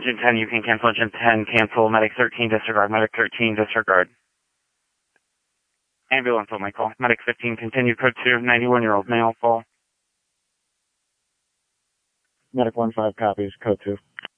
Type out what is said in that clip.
Engine 10, you can cancel. Engine 10, cancel. Medic 13, disregard. Medic 13, disregard. Ambulance only call. Medic 15, continue. Code 2, 91-year-old male, fall. Medic 15 copies, code 2.